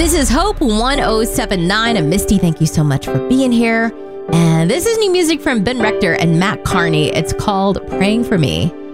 This is Hope 1079. And Misty, thank you so much for being here. And this is new music from Ben Rector and Matt Carney. It's called Praying for Me.